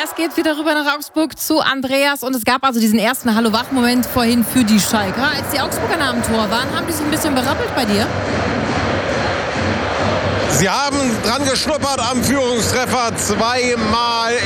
es geht wieder rüber nach Augsburg zu Andreas und es gab also diesen ersten Hallo-Wach-Moment vorhin für die Schalker. Als die Augsburger nah am Tor waren, haben die sich ein bisschen berappelt bei dir? Sie haben dran geschnuppert am Führungstreffer zweimal